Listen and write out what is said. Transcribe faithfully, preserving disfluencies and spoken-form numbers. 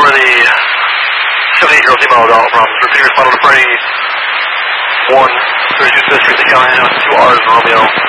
the seventy-eight-year-old female adult from receiving responded to party one, thirty-two fifth Street, the Callahan, two R's in Romeo.